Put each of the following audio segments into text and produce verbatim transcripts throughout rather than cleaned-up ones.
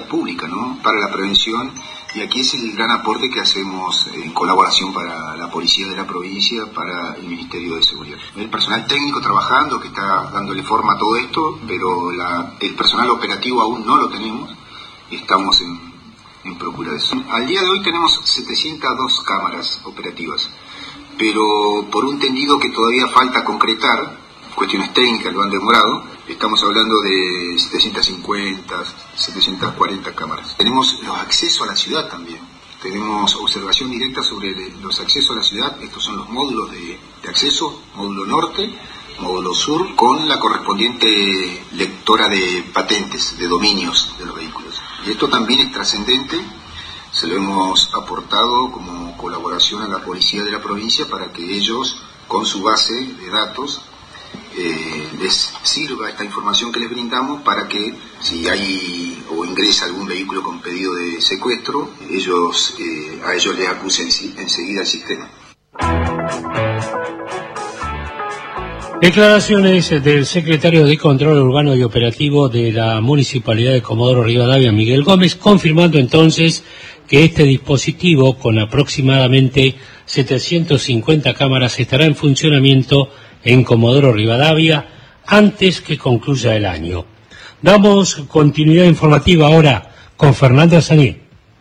pública, ¿no? Para la prevención, y aquí es el gran aporte que hacemos en colaboración para la Policía de la provincia, para el Ministerio de Seguridad. El personal técnico trabajando, que está dándole forma a todo esto, pero la, el personal operativo aún no lo tenemos, estamos en, en procura de eso. Al día de hoy tenemos setecientas dos cámaras operativas, pero por un tendido que todavía falta concretar, cuestiones técnicas lo han demorado, estamos hablando de setecientas cincuenta, setecientas cuarenta cámaras. Tenemos los accesos a la ciudad también, tenemos observación directa sobre los accesos a la ciudad. Estos son los módulos de, de acceso, módulo norte, módulo sur, con la correspondiente lectora de patentes, de dominios de los vehículos. Y esto también es trascendente, se lo hemos aportado como colaboración a la Policía de la provincia para que ellos, con su base de datos, Eh, les sirva esta información que les brindamos para que si hay o ingresa algún vehículo con pedido de secuestro, ellos eh, a ellos les acusen enseguida el sistema. Declaraciones del secretario de Control Urbano y Operativo de la Municipalidad de Comodoro Rivadavia, Miguel Gómez, confirmando entonces que este dispositivo, con aproximadamente setecientas cincuenta cámaras, estará en funcionamiento en Comodoro Rivadavia antes que concluya el año. Damos continuidad informativa ahora con Fernando Saní.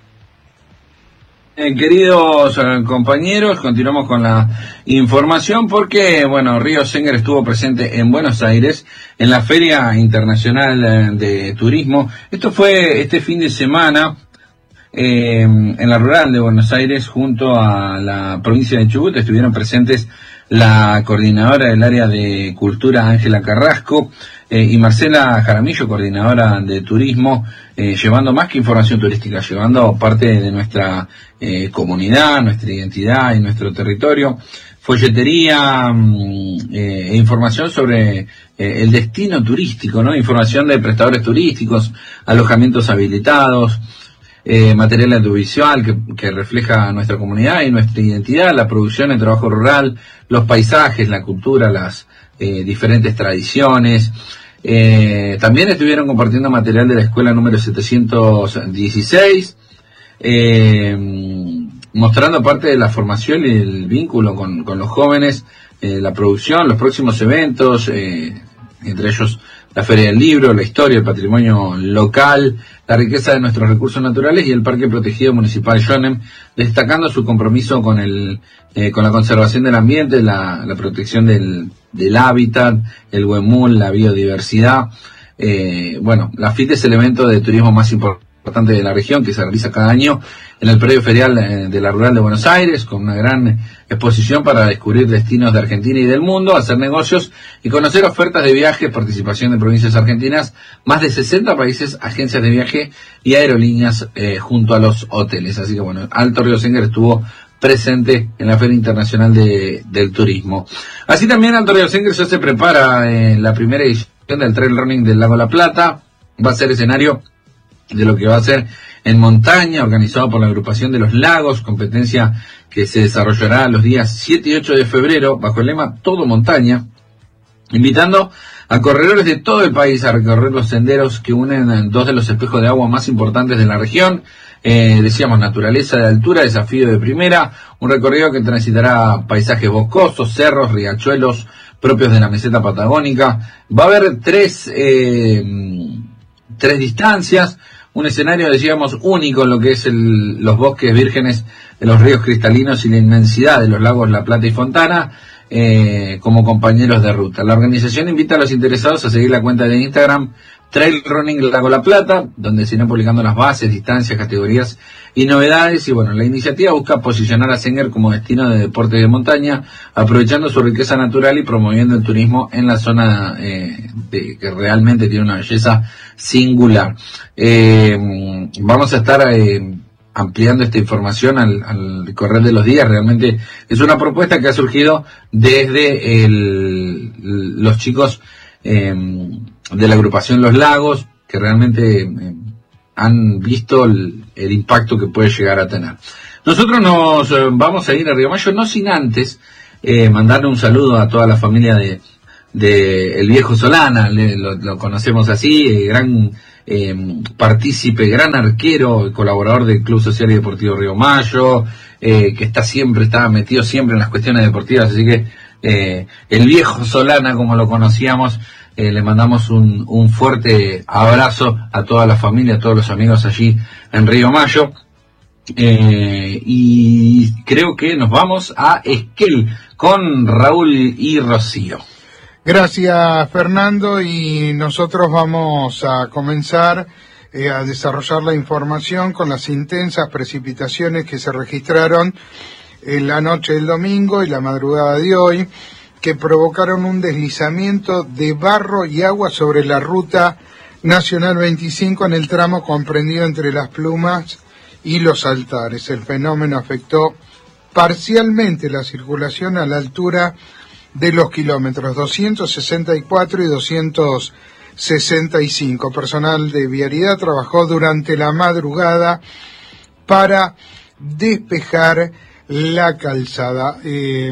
Eh, queridos eh, compañeros, continuamos con la información porque, bueno, Río Senger estuvo presente en Buenos Aires en la Feria Internacional eh, de Turismo. Esto fue este fin de semana eh, en la rural de Buenos Aires junto a la provincia de Chubut. Estuvieron presentes la coordinadora del área de cultura, Ángela Carrasco, eh, y Marcela Jaramillo, coordinadora de turismo, eh, llevando más que información turística, llevando parte de nuestra eh, comunidad, nuestra identidad y nuestro territorio, folletería eh, e información sobre eh, el destino turístico, ¿no? Información de prestadores turísticos, alojamientos habilitados, Eh, material audiovisual que, que refleja nuestra comunidad y nuestra identidad, la producción, el trabajo rural, los paisajes, la cultura, las eh, diferentes tradiciones. Eh, también estuvieron compartiendo material de la escuela número setecientos dieciséis, eh, mostrando parte de la formación y el vínculo con, con los jóvenes, eh, la producción, los próximos eventos, eh, entre ellos la Feria del Libro, la historia, el patrimonio local, la riqueza de nuestros recursos naturales y el Parque Protegido Municipal Yonem, destacando su compromiso con el eh, con la conservación del ambiente, la, la protección del, del hábitat, el huemul, la biodiversidad. Eh, bueno, la F I T es el evento de turismo más importante de la región que se realiza cada año en el predio ferial eh, de la Rural de Buenos Aires, con una gran exposición para descubrir destinos de Argentina y del mundo, hacer negocios y conocer ofertas de viaje, participación de provincias argentinas, más de sesenta países, agencias de viaje y aerolíneas eh, junto a los hoteles. Así que bueno, Alto Río Senger estuvo presente en la Feria Internacional de, del Turismo. Así también Alto Río Senger ya se prepara eh, la primera edición del Trail Running del Lago La Plata. Va a ser escenario de lo que va a ser en montaña, organizado por la agrupación de los lagos, competencia que se desarrollará los días siete y ocho de febrero, bajo el lema Todo Montaña, invitando a corredores de todo el país a recorrer los senderos que unen dos de los espejos de agua más importantes de la región. Eh, decíamos, naturaleza de altura, desafío de primera, un recorrido que transitará paisajes boscosos, cerros, riachuelos propios de la meseta patagónica. Va a haber tres, eh, tres distancias, un escenario, decíamos, único en lo que es el, los bosques vírgenes de los ríos cristalinos y la inmensidad de los lagos La Plata y Fontana, eh, como compañeros de ruta. La organización invita a los interesados a seguir la cuenta de Instagram Trail Running Lago La Plata, donde se irán publicando las bases, distancias, categorías y novedades. Y bueno, la iniciativa busca posicionar a Senger como destino de deporte de montaña, aprovechando su riqueza natural y promoviendo el turismo en la zona eh, de, que realmente tiene una belleza singular. Eh, vamos a estar eh, ampliando esta información al, al correr de los días. Realmente es una propuesta que ha surgido desde el, los chicos eh, de la agrupación Los Lagos, que realmente eh, han visto el, el impacto que puede llegar a tener. Nosotros nos eh, vamos a ir a Río Mayo, no sin antes eh, mandarle un saludo a toda la familia de, de El Viejo Solana, le, lo, lo conocemos así, eh, gran eh, partícipe, gran arquero, colaborador del Club Social y Deportivo Río Mayo, eh, que está siempre, está metido siempre en las cuestiones deportivas, así que eh, el viejo Solana, como lo conocíamos, eh, le mandamos un, un fuerte abrazo a toda la familia, a todos los amigos allí en Río Mayo. Eh, y creo que nos vamos a Esquel con Raúl y Rocío. Gracias, Fernando, y nosotros vamos a comenzar eh, a desarrollar la información con las intensas precipitaciones que se registraron en la noche del domingo y la madrugada de hoy, que provocaron un deslizamiento de barro y agua sobre la ruta Nacional veinticinco en el tramo comprendido entre Las Plumas y Los Altares. El fenómeno afectó parcialmente la circulación a la altura de los kilómetros doscientos sesenta y cuatro y doscientos sesenta y cinco. Personal de vialidad trabajó durante la madrugada para despejar la calzada. Eh,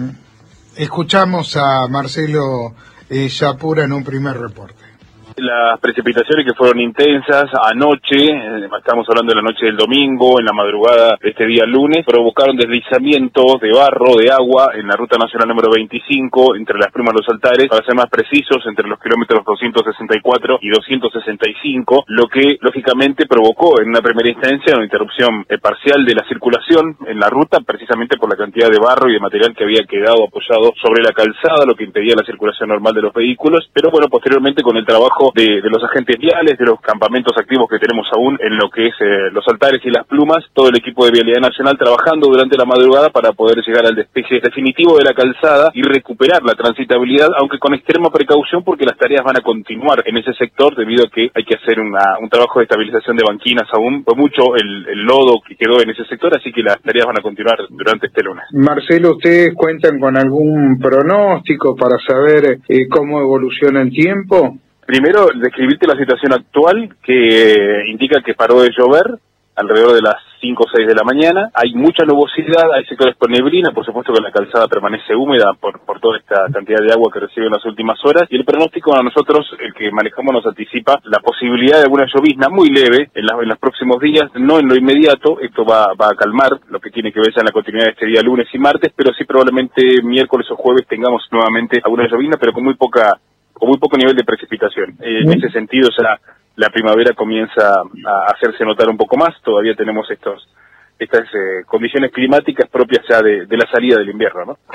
escuchamos a Marcelo eh, Yapura en un primer reporte. Las precipitaciones que fueron intensas anoche, eh, estamos hablando de la noche del domingo, en la madrugada de este día lunes, provocaron deslizamientos de barro, de agua, en la ruta nacional número veinticinco, entre Las Plumas y Los Altares, para ser más precisos, entre los kilómetros doscientos sesenta y cuatro y doscientos sesenta y cinco, lo que lógicamente provocó en una primera instancia una interrupción eh, parcial de la circulación en la ruta, precisamente por la cantidad de barro y de material que había quedado apoyado sobre la calzada, lo que impedía la circulación normal de los vehículos, pero bueno, posteriormente con el trabajo De, de los agentes viales, de los campamentos activos que tenemos aún en lo que es eh, Los Altares y Las Plumas, todo el equipo de Vialidad Nacional trabajando durante la madrugada para poder llegar al despeje definitivo de la calzada y recuperar la transitabilidad, aunque con extrema precaución porque las tareas van a continuar en ese sector debido a que hay que hacer una, un trabajo de estabilización de banquinas aún, fue mucho el, el lodo que quedó en ese sector, así que las tareas van a continuar durante este lunes. Marcelo, ¿ustedes cuentan con algún pronóstico para saber eh, cómo evoluciona el tiempo? Primero, describirte la situación actual, que eh, indica que paró de llover alrededor de las cinco o seis de la mañana. Hay mucha nubosidad, hay sectores con neblina, por supuesto que la calzada permanece húmeda por, por toda esta cantidad de agua que recibe en las últimas horas. Y el pronóstico a nosotros, el que manejamos, nos anticipa la posibilidad de alguna llovizna muy leve en, la, en los próximos días, no en lo inmediato. Esto va, va a calmar lo que tiene que ver ya en la continuidad de este día lunes y martes, pero sí probablemente miércoles o jueves tengamos nuevamente alguna llovizna, pero con muy poca con muy poco nivel de precipitación. Eh, en ese sentido ya la primavera comienza a hacerse notar un poco más, todavía tenemos estos estas eh, condiciones climáticas propias ya de, de la salida del invierno, ¿no?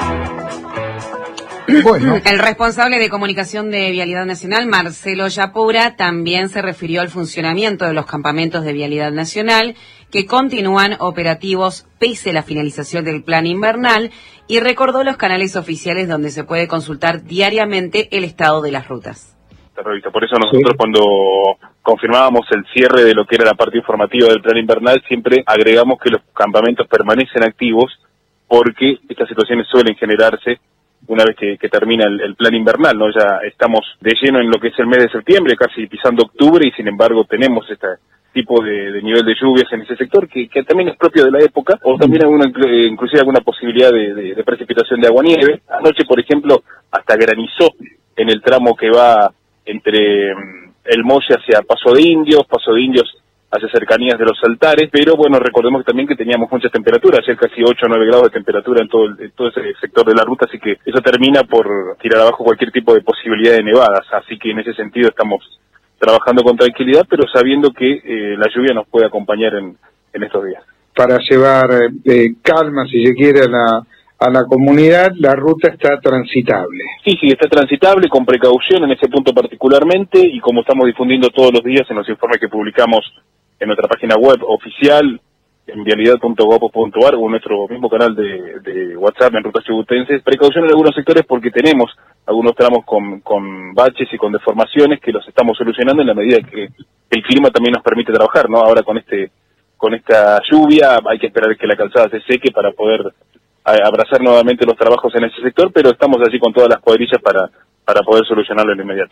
Bueno. El responsable de comunicación de Vialidad Nacional, Marcelo Yapura, también se refirió al funcionamiento de los campamentos de Vialidad Nacional, que continúan operativos pese a la finalización del plan invernal, y recordó los canales oficiales donde se puede consultar diariamente el estado de las rutas. Por eso nosotros, sí, cuando confirmábamos el cierre de lo que era la parte informativa del plan invernal, siempre agregamos que los campamentos permanecen activos, porque estas situaciones suelen generarse una vez que, que termina el, el plan invernal, ¿no? Ya estamos de lleno en lo que es el mes de septiembre, casi pisando octubre, y sin embargo tenemos este tipo de, de nivel de lluvias en ese sector, que, que también es propio de la época, o también alguna, inclusive alguna posibilidad de, de, de precipitación de agua-nieve. Anoche, por ejemplo, hasta granizó en el tramo que va entre el Molle hacia Paso de Indios, Paso de Indios hacia cercanías de Los Altares, pero bueno, recordemos también que teníamos muchas temperaturas, ayer casi ocho o nueve grados de temperatura en todo, el, en todo ese sector de la ruta, así que eso termina por tirar abajo cualquier tipo de posibilidad de nevadas, así que en ese sentido estamos trabajando con tranquilidad, pero sabiendo que eh, la lluvia nos puede acompañar en, en estos días. Para llevar eh, calma, si se quiere, a la, a la comunidad, la ruta está transitable. Sí, sí, está transitable, con precaución en ese punto particularmente, y como estamos difundiendo todos los días en los informes que publicamos en nuestra página web oficial, en vialidad punto gob punto ar, o en nuestro mismo canal de, de WhatsApp en Rutas Chubutenses, precaución en algunos sectores porque tenemos algunos tramos con, con baches y con deformaciones que los estamos solucionando en la medida que el clima también nos permite trabajar, ¿no? Ahora con este con esta lluvia hay que esperar que la calzada se seque para poder abrazar nuevamente los trabajos en ese sector, pero estamos allí con todas las cuadrillas para, para poder solucionarlo en inmediato.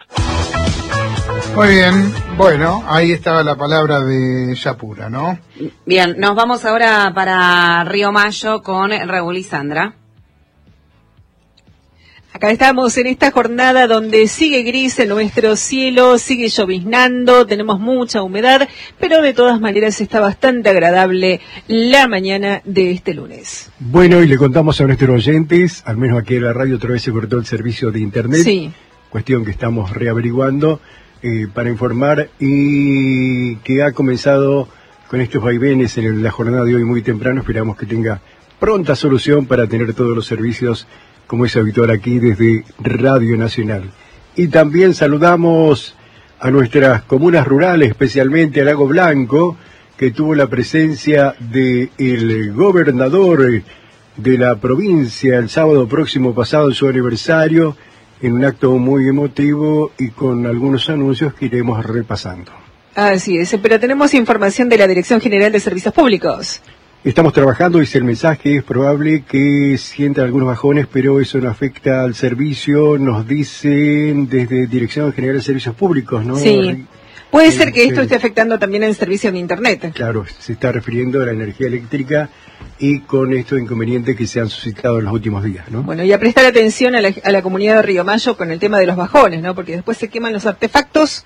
Muy bien, bueno, ahí estaba la palabra de Yapura, ¿no? Bien, nos vamos ahora para Río Mayo con Raúl y Sandra. Acá estamos en esta jornada donde sigue gris en nuestro cielo, sigue lloviznando, tenemos mucha humedad, pero de todas maneras está bastante agradable la mañana de este lunes. Bueno, y le contamos a nuestros oyentes, al menos aquí en la radio otra vez se cortó el servicio de internet, sí. Cuestión que estamos reaveriguando eh, para informar y que ha comenzado con estos vaivenes en la jornada de hoy muy temprano. Esperamos que tenga pronta solución para tener todos los servicios como es habitual aquí desde Radio Nacional. Y también saludamos a nuestras comunas rurales, especialmente a Lago Blanco, que tuvo la presencia del gobernador de la provincia el sábado próximo pasado en su aniversario, en un acto muy emotivo y con algunos anuncios que iremos repasando. Así es, pero tenemos información de la Dirección General de Servicios Públicos. Estamos trabajando, dice el mensaje, es probable que sientan algunos bajones, pero eso no afecta al servicio, nos dicen desde Dirección General de Servicios Públicos, ¿no? Sí, puede eh, ser que esto eh, esté afectando también el servicio de Internet. Claro, se está refiriendo a la energía eléctrica y con estos inconvenientes que se han suscitado en los últimos días, ¿no? Bueno, y a prestar atención a la, a la comunidad de Río Mayo con el tema de los bajones, ¿no? Porque después se queman los artefactos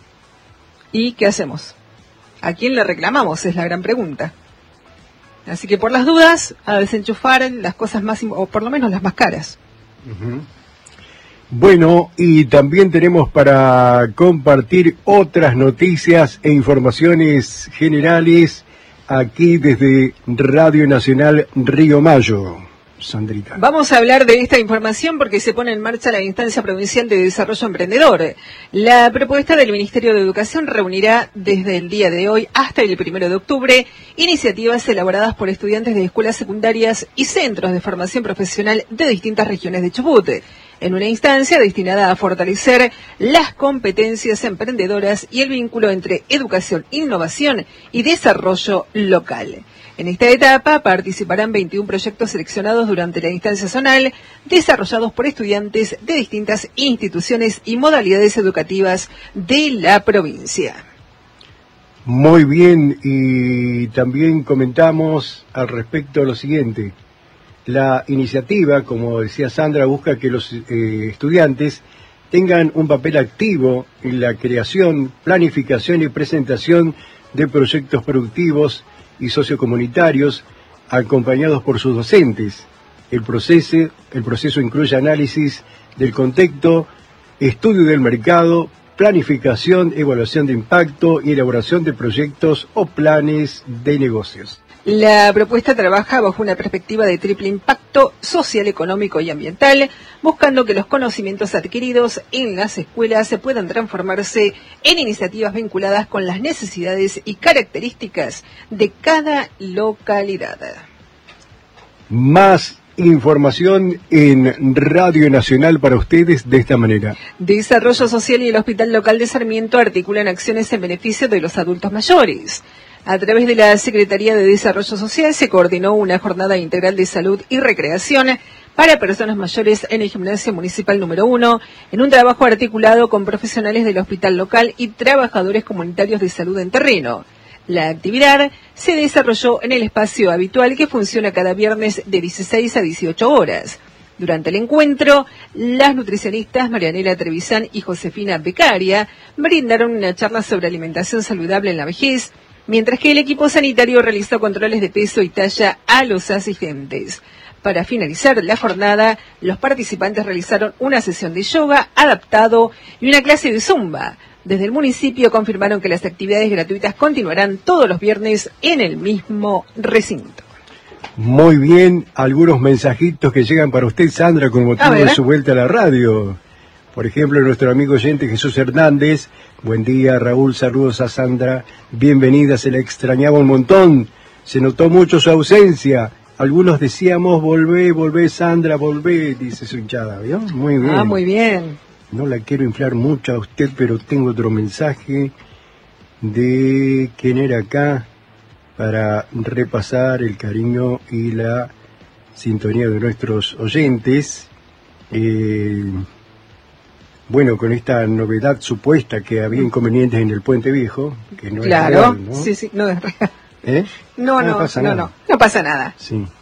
y ¿qué hacemos? ¿A quién le reclamamos? Es la gran pregunta. Así que por las dudas, a desenchufar las cosas más, o por lo menos las más caras. Uh-huh. Bueno, y también tenemos para compartir otras noticias e informaciones generales aquí desde Radio Nacional Río Mayo. Sandrita. Vamos a hablar de esta información porque se pone en marcha la Instancia Provincial de Desarrollo Emprendedor. La propuesta del Ministerio de Educación reunirá desde el día de hoy hasta el primero de octubre iniciativas elaboradas por estudiantes de escuelas secundarias y centros de formación profesional de distintas regiones de Chubut, en una instancia destinada a fortalecer las competencias emprendedoras y el vínculo entre educación, innovación y desarrollo local. En esta etapa participarán veintiún proyectos seleccionados durante la instancia zonal, desarrollados por estudiantes de distintas instituciones y modalidades educativas de la provincia. Muy bien, y también comentamos al respecto lo siguiente. La iniciativa, como decía Sandra, busca que los eh, estudiantes tengan un papel activo en la creación, planificación y presentación de proyectos productivos y sociocomunitarios acompañados por sus docentes. El proceso, el proceso incluye análisis del contexto, estudio del mercado, planificación, evaluación de impacto y elaboración de proyectos o planes de negocios. La propuesta trabaja bajo una perspectiva de triple impacto social, económico y ambiental, buscando que los conocimientos adquiridos en las escuelas se puedan transformarse en iniciativas vinculadas con las necesidades y características de cada localidad. Más información en Radio Nacional para ustedes de esta manera. Desarrollo Social y el Hospital Local de Sarmiento articulan acciones en beneficio de los adultos mayores. A través de la Secretaría de Desarrollo Social se coordinó una jornada integral de salud y recreación para personas mayores en el Gimnasio Municipal número uno, en un trabajo articulado con profesionales del hospital local y trabajadores comunitarios de salud en terreno. La actividad se desarrolló en el espacio habitual que funciona cada viernes de dieciséis a dieciocho horas. Durante el encuentro, las nutricionistas Marianela Trevisan y Josefina Becaria brindaron una charla sobre alimentación saludable en la vejez, mientras que el equipo sanitario realizó controles de peso y talla a los asistentes. Para finalizar la jornada, los participantes realizaron una sesión de yoga adaptado y una clase de zumba. Desde el municipio confirmaron que las actividades gratuitas continuarán todos los viernes en el mismo recinto. Muy bien, algunos mensajitos que llegan para usted, Sandra, con motivo de su vuelta a la radio. Por ejemplo, nuestro amigo oyente Jesús Hernández. Buen día, Raúl, saludos a Sandra. Bienvenida, se la extrañaba un montón. Se notó mucho su ausencia. Algunos decíamos, volvé, volvé, Sandra, volvé, dice su hinchada, ¿vio? Muy bien. Ah, muy bien. No la quiero inflar mucho a usted, pero tengo otro mensaje de quién era acá para repasar el cariño y la sintonía de nuestros oyentes. Eh, bueno, con esta novedad supuesta que había inconvenientes en el Puente Viejo, que no claro, es real, ¿no? sí, sí, no es real. ¿Eh? No, no, no, pasa no, nada. no, no pasa nada. Sí.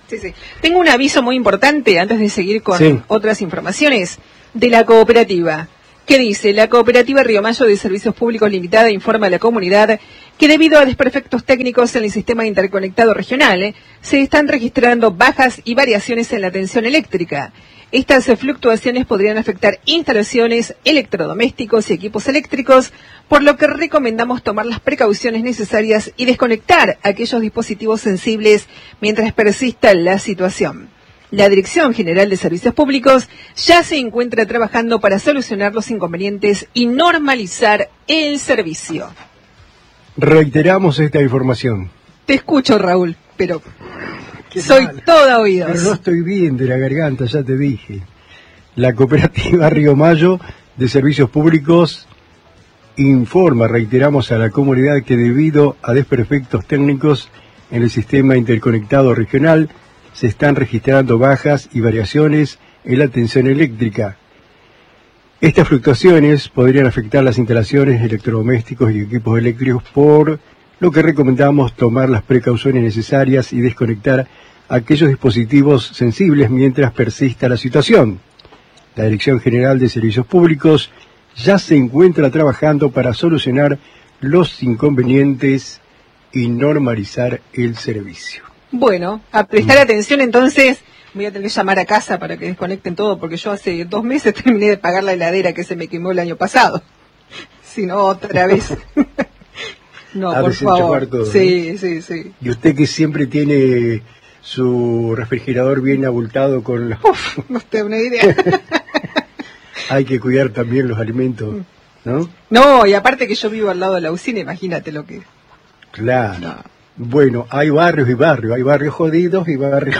Sí, sí. Tengo un aviso muy importante antes de seguir con sí. otras informaciones de la cooperativa. ¿Qué dice? La cooperativa Río Mayo de Servicios Públicos Limitada informa a la comunidad que debido a desperfectos técnicos en el sistema interconectado regional, eh, se están registrando bajas y variaciones en la tensión eléctrica. Estas fluctuaciones podrían afectar instalaciones, electrodomésticos y equipos eléctricos, por lo que recomendamos tomar las precauciones necesarias y desconectar aquellos dispositivos sensibles mientras persista la situación. La Dirección General de Servicios Públicos ya se encuentra trabajando para solucionar los inconvenientes y normalizar el servicio. Reiteramos esta información. Te escucho, Raúl, pero soy mal. Toda oídos. Pero no estoy bien de la garganta, ya te dije. La cooperativa Río Mayo de Servicios Públicos informa, reiteramos a la comunidad que debido a desperfectos técnicos en el sistema interconectado regional, se están registrando bajas y variaciones en la tensión eléctrica. Estas fluctuaciones podrían afectar las instalaciones, electrodomésticos y equipos eléctricos, por lo que recomendamos tomar las precauciones necesarias y desconectar aquellos dispositivos sensibles mientras persista la situación. La Dirección General de Servicios Públicos ya se encuentra trabajando para solucionar los inconvenientes y normalizar el servicio. Bueno, a prestar atención entonces, voy a tener que llamar a casa para que desconecten todo, porque yo hace dos meses terminé de pagar la heladera que se me quemó el año pasado. Si no, otra vez. No, a por favor. Todo, sí, ¿no? sí, sí. Y usted que siempre tiene su refrigerador bien abultado con los... Uf, no tengo una idea. Hay que cuidar también los alimentos, ¿no? No, y aparte que yo vivo al lado de la usina, imagínate lo que... Claro. No. Bueno, hay barrios y barrios, hay barrios jodidos y barrios...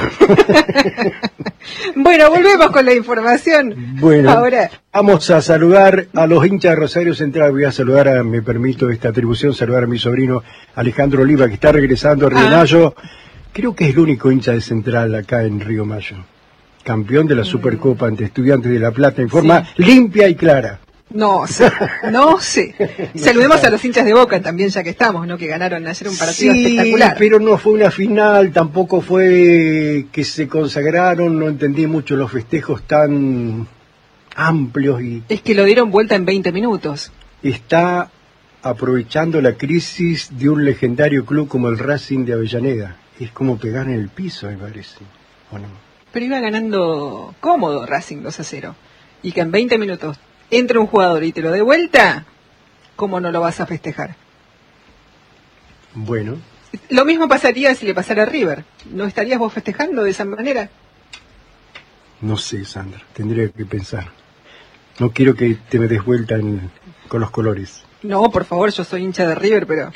Bueno, volvemos con la información. Bueno, ahora vamos a saludar a los hinchas de Rosario Central. Voy a saludar, a, me permito esta atribución, saludar a mi sobrino Alejandro Oliva, que está regresando a Río ah. Mayo. Creo que es el único hincha de Central acá en Río Mayo. Campeón de la Supercopa ante Estudiantes de La Plata en forma sí. limpia y clara. No sé, no sé. Saludemos a los hinchas de Boca también, ya que estamos, ¿no? Que ganaron ayer un partido sí, espectacular. Pero no fue una final, tampoco fue que se consagraron, no entendí mucho los festejos tan amplios y... Es que lo dieron vuelta en veinte minutos. Está aprovechando la crisis de un legendario club como el Racing de Avellaneda. Es como pegar en el piso, me parece, ¿o no? Pero iba ganando cómodo Racing dos a cero. Y que en veinte minutos entra un jugador y te lo dé vuelta, ¿cómo no lo vas a festejar? Bueno. Lo mismo pasaría si le pasara a River. ¿No estarías vos festejando de esa manera? No sé, Sandra, tendría que pensar. No quiero que te me des vuelta en, con los colores. No, por favor, yo soy hincha de River, pero...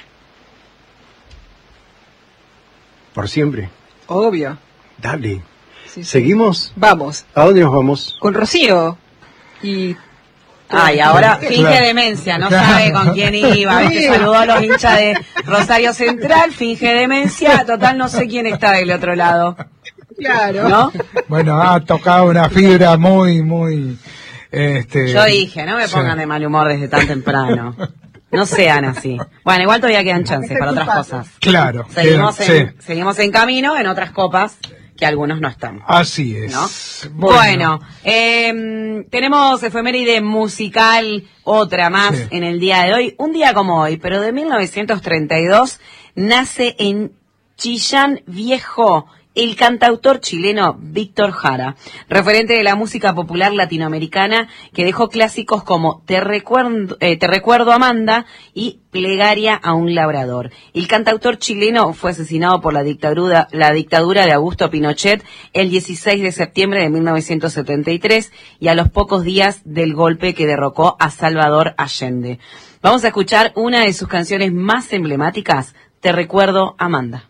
¿Por siempre? Obvio. Dale. Sí, sí. ¿Seguimos? Vamos. ¿A dónde nos vamos? Con Rocío. Y... Ay, ahora finge claro. demencia, no sabe con quién iba, que saludó a los hinchas de Rosario Central, finge demencia, total no sé quién está del otro lado. Claro. ¿No? Bueno, ha tocado una fibra muy, muy... Este... Yo dije, no me pongan sí. de mal humor desde tan temprano. No sean así. Bueno, igual todavía quedan chances para otras cosas. Claro. Seguimos, quedan, en, sí. seguimos en camino en otras copas que algunos no están. Así es. ¿No? Bueno, bueno eh, tenemos efeméride musical, otra más sí. en el día de hoy. Un día como hoy, pero de mil novecientos treinta y dos, nace en Chillán Viejo el cantautor chileno Víctor Jara, referente de la música popular latinoamericana, que dejó clásicos como Te recuerdo, eh, Te recuerdo Amanda y Plegaria a un labrador. El cantautor chileno fue asesinado por la dictadura, la dictadura de Augusto Pinochet el dieciséis de septiembre de mil novecientos setenta y tres y a los pocos días del golpe que derrocó a Salvador Allende. Vamos a escuchar una de sus canciones más emblemáticas, Te recuerdo Amanda.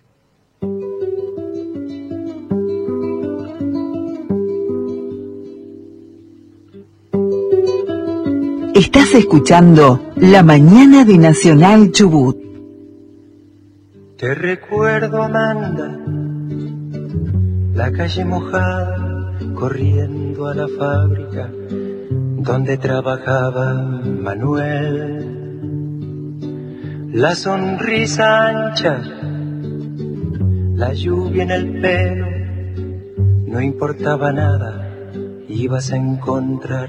Estás escuchando La Mañana de Nacional Chubut. Te recuerdo, Amanda, la calle mojada, corriendo a la fábrica donde trabajaba Manuel. La sonrisa ancha, la lluvia en el pelo, no importaba nada, ibas a encontrar